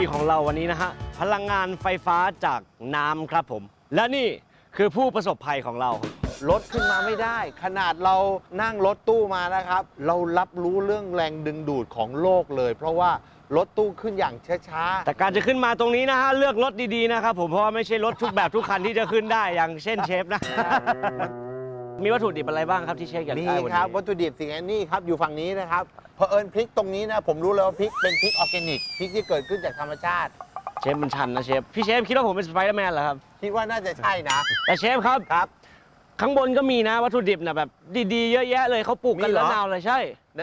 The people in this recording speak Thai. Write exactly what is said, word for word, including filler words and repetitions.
ธีของเราวันนี้นะฮะพลังงานไฟฟ้าจากน้ำครับผมและนี่คือผู้ประสบภัยของเรารถขึ้นมาไม่ได้ขนาดเรานั่งรถตู้มานะครับ เรารับรู้เรื่องแรงดึงดูดของโลกเลย เพราะว่ารถตู้ขึ้นอย่างช้าๆแต่การจะขึ้นมาตรงนี้นะฮะเลือกรถดีๆนะครับผมเพราะว่าไม่ใช่รถทุกแบบทุกคันที่จะขึ้นได้อย่างเช่นเชฟนะ มีวัตถุดิบอะไรบ้างครับที่เชฟอยากได้วันนี้มีครับวัตถุดิบสิ่งนี้ครับอยู่ฝั่งนี้นะครับเผอิญพริกตรงนี้นะผมรู้แล้วว่าพริกเป็นพริกออร์แกนิกพริกที่เกิดขึ้นจากธรรมชาติเชฟมันชันนะเชฟพี่เชฟคิดว่าผมเป็นสไปเดอร์แมนเหรอครับคิดว่าน่าจะใช่นะแต่เชฟครับครับข้างบนก็มีนะวัตถุดิบนะแบบดีๆเยอะแยะเลยเขาปลูกกันแล้วนาวเลยใช่